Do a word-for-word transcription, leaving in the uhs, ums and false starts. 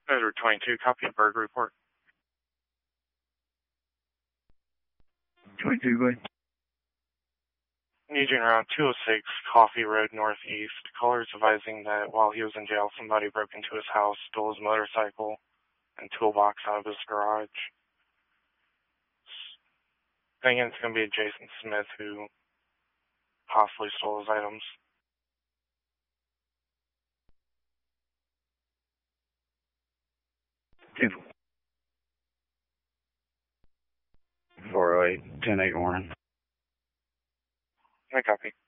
Edward twenty-two, copy of Bird report. twenty-two, go ahead. Agent around two oh six Coffee Road Northeast. Callers advising that while he was in jail, somebody broke into his house, stole his motorcycle and toolbox out of his garage. Thinking it's going to be Jason Smith who possibly stole his items. four oh eight, ten eight Warren. I copy.